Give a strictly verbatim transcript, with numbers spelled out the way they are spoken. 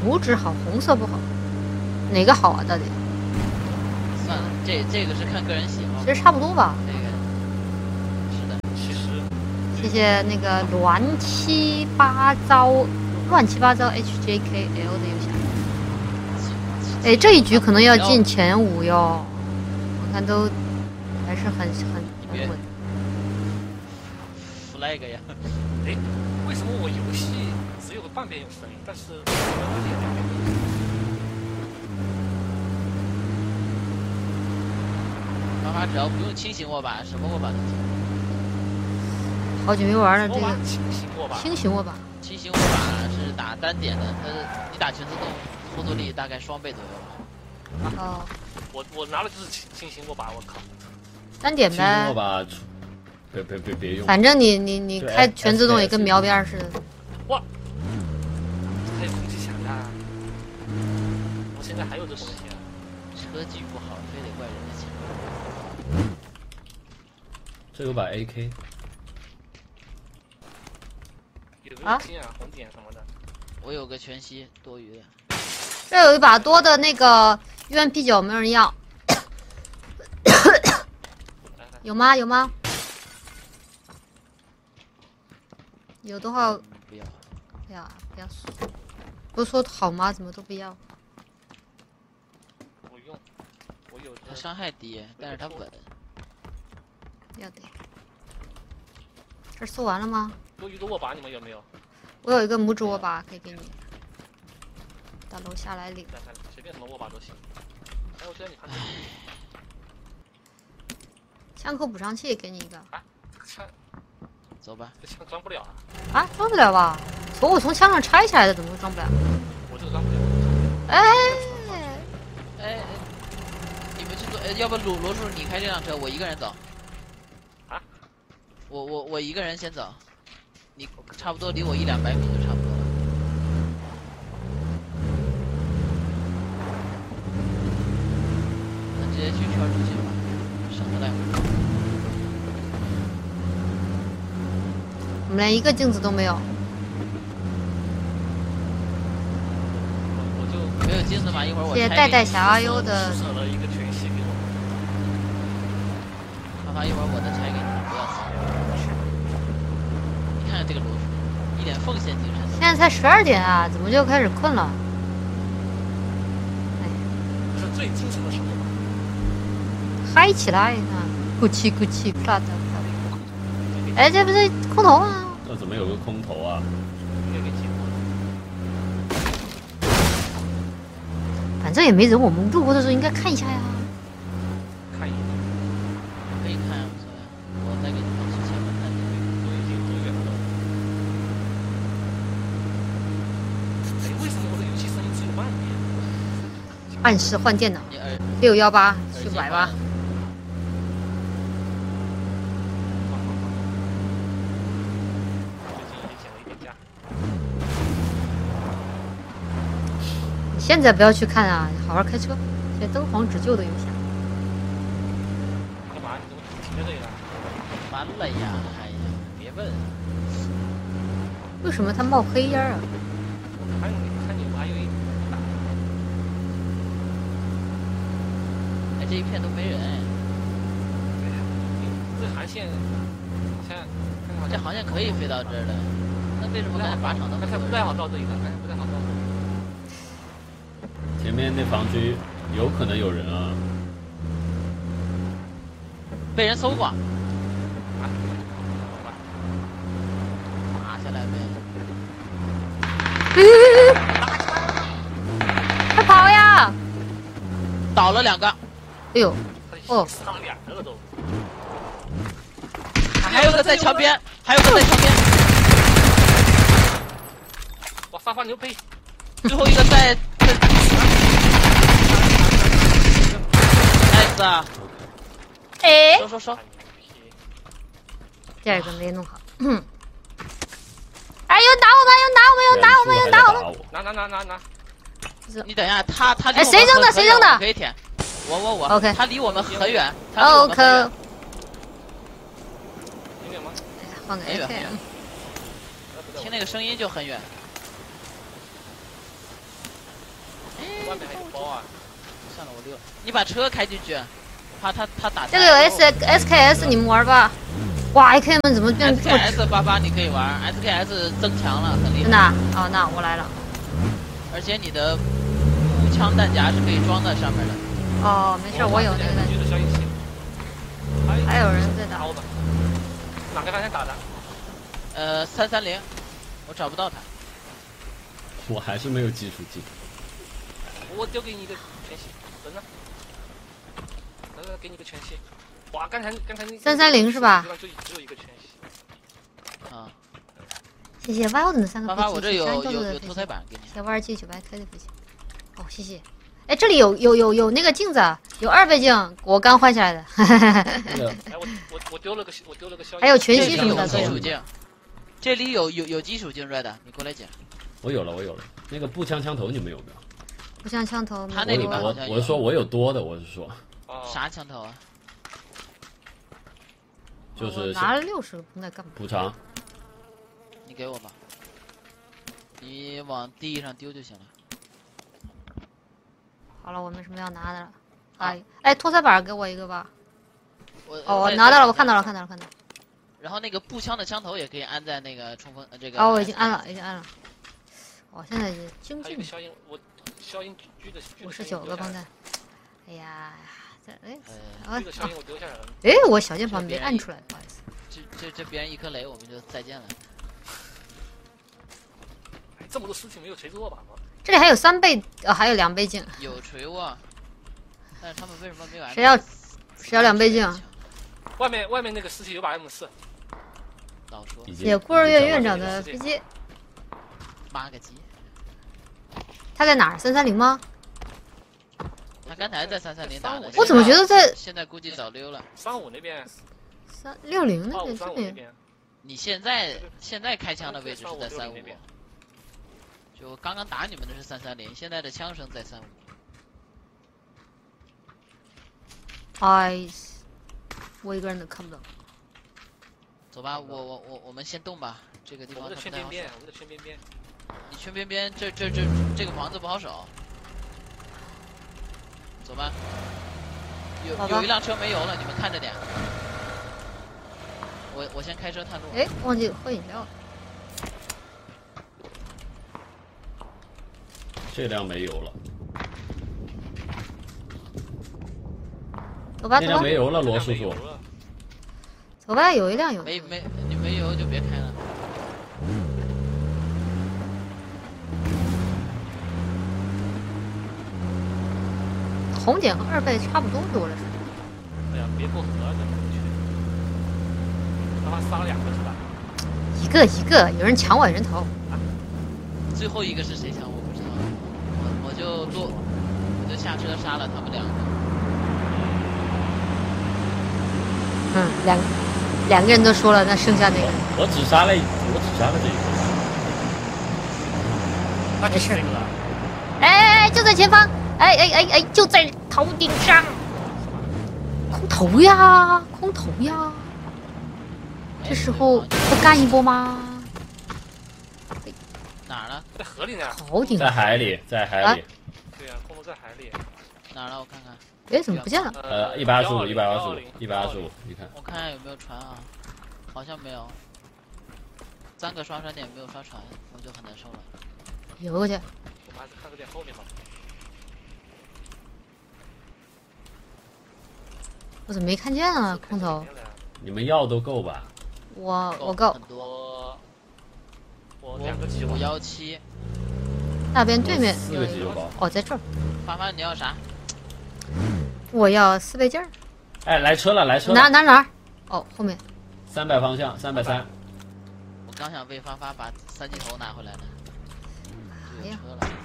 拇指好，红色不好，哪个好啊？到底？ 算了，这这个是看个人喜好。 其实差不多吧。 这个是的， 其实谢谢那个乱七八糟、乱七八糟 H J K L 的游侠。哎，这一局可能要进前五哟，我看都还是很很很稳。 flag 呀！ 哎，为什么我游戏只有个半边有声音，但是我有点两边没有？ 妈妈只要不用轻型握把，什么握把都行。 好久没玩了，这个轻型握把。 轻型握把。 轻型握把是打单点的，它你打全自动后坐力大概双倍左右吧。 哦。 我我拿的就是轻轻型握把，我靠。 单点呗。 轻型握把，别别别别用。 反正你你你开全自动也跟瞄边似的。 哇！还有空气响啊！我现在还有这东西啊。 车技不好，非得怪人家强。 这有把 A K。 有没有金啊、红点什么的？ 我有个全息多余的。 这有一把多的那个 U M P 九，没有人要。有吗？有吗？有的话， 不要， 不要，不要说。不是说好吗？怎么都不要？ 我用，我有。 它伤害低，但是它稳。 要得。这搜完了吗？ 多余的握把你们有没有？ 我有一个拇指握把可以给你。到楼下来领。 随便什么握把都行。哎，我觉得你看。 枪口补偿器给你一个。 啊，这个枪。 走吧。 这枪装不了啊。 啊，装得了吧？从我从枪上拆下来的，怎么会装不了？ 我这个装不了。 哎哎，你们去做，呃，要不罗罗叔你开这辆车，我一个人走。 啊？ 我我我一个人先走，你差不多离我一两百米就差不多了。那直接去圈出去吧，省得待会儿。 我们连一个镜子都没有。 我就没有镜子嘛，一会儿我。 谢谢代代小阿优的。 舍了一个全息给我。 麻烦一会儿我再拆给你，不要死。你看看这个罗叔，一点奉献精神。 现在才十二点啊，怎么就开始困了？哎， 这是最精神的时候。 嗨起来啊！咕气咕气，啪嗒啪嗒。哎，这不是空投吗？ 这怎么有个空投啊？ 反正也没人，我们路过的时候应该看一下呀。 看一眼。 可以看，无所谓。我再给你放之前的看。 都已经多远了？哎，为什么我的游戏声音只有半边？ 按时换电脑。六幺八去买吧。现在不要去看啊，好好开车。现在灯黄指旧的游侠。 干嘛？你怎么停在这里了？ 完了呀！哎呀，别问。 为什么它冒黑烟啊？ 我看你，看你，我还有一。 哎，这一片都没人。 对呀，这航线，好像， 这航线可以飞到这儿的，那为什么在靶场都？ 刚才不太好到这里了，刚才不太好到。 前面那防区有可能有人啊， 被人搜过。 啊， 打下来呗。 快跑呀！ 倒了两个。 哎呦，哦， 死了两个了都。 还有个在墙边，还有个在墙边。 哇，发发牛逼！ 最后一个在。nice 啊！ 哎， 说说说， 第二个没弄好。嗯。哎，有打我们，有打我们，有打我们，有打我们！ 拿拿拿拿拿！ 你等一下，他他哎，谁扔的？谁扔的？ 可以舔。我我我。 OK。 他离我们很远。 OK。 很远吗？ 换个 A K。 听那个声音就很远。 外面还有包啊！ 算了，我溜。你把车开进去，怕他他打。 这个有 S S K S 你们玩吧？哇 ，A K 们怎么变这么 S 八八你可以玩 ，S K S 增强了，很厉害。 真的啊？哦，那我来了。 而且你的步枪弹夹是可以装在上面的。 哦，没事，我有那个。 的消音器。 还有人在打。 哪个方向打的？ 呃，三三零，我找不到他。 我还是没有基础技。 我丢给你一个全息，人呢？来来，给你个全息。哇，刚才刚才那三三零是吧？ 就只有一个全息。 啊。 谢谢 Wild 的三个飞机。爸爸，我这有有有头彩板给你。 谢谢 Y 二 G 九百 K 的飞机。哦，谢谢。哎，这里有有有有那个镜子，有二倍镜，我刚换下来的。 哎，我我我丢了个我丢了个消息。 还有全息什么的都有。这里有有有基础镜 Red， 你过来捡。 我有了，我有了。那个步枪枪头你们有没有？ 步枪枪头， 他那里面我我是说我有多的，我是说。 啥枪头啊？ 就是拿了六十个绷带干嘛？ 补偿。 你给我吧，你往地上丢就行了。 好了，我没什么要拿的了。哎，哎，拖塞板给我一个吧。 我哦，我拿到了，我看到了，看到了，看到了。 然后那个步枪的枪头也可以安在那个冲锋这个。 哦，我已经安了，已经安了。哦，现在是精进。 消音，我消音狙的五十九个绷带。哎呀，这哎， 这个消音我丢下来了。 哎，我小键盘没按出来，不好意思。 这这这别人一颗雷，我们就再见了。 这么多事情没有锤子握把吗？ 这里还有三倍，呃，还有两倍镜。 有锤握，但是他们为什么没有？ 谁要谁要两倍镜？ 外面外面那个尸体有把 M 四。 早说。 写孤儿院院长的飞机。 妈个鸡！ 他在哪儿？三三零吗？ 他刚才在三三零打的。 我怎么觉得在？ 现在估计早溜了。 三五那边。 三六零那边这边。 你现在现在开枪的位置是在三五。就刚刚打你们的是三三零，现在的枪声在三五。 哎，我一个人都看不到。 走吧，我我我我们先动吧，这个地方我们的圈边边，我们的圈边边。 你圈边边，这这这这个房子不好守。走吧。有有一辆车没油了，你们看着点。我我先开车探路。 哎，忘记喝饮料了。 这辆没油了。 走吧，走吧。 那辆没油了，罗叔叔。 走吧，有一辆有。 没没，你没油就别开了。 红点和二倍差不多，对我来说。 哎呀，别过河了，他妈杀了两个是吧？ 一个一个，有人抢我人头。 最后一个是谁抢我？我就落，我就下车杀了他们两个。 嗯，两两个人都说了，那剩下那个。 我只杀了，我只杀了这一个。那没事。哎哎哎，就在前方！哎哎哎哎，就在头顶上！空投呀，空投呀！这时候不干一波吗？ 哪儿了？ 在河里呢。 头顶。 在海里，在海里。 对呀，空投在海里。 哪儿了？我看看。 哎，怎么不见了？ 呃，一百二十五，一百二十五，一百二十五，你看。 我看看有没有船啊？好像没有。三个刷船点没有刷船，我就很难受了。 游过去。 我们还是看着点后面吧。 我怎么没看见啊？空投。 你们药都够吧？ 我我够。 很多。 我两个急五幺七。 那边对面四个急救包。 哦，在这儿。 发发，你要啥？ 我要四倍镜儿。 哎，来车了，来车了。 哪哪哪？哦，后面。 三百方向，三百三。 我刚想为发发把三级头拿回来呢。 哎呀。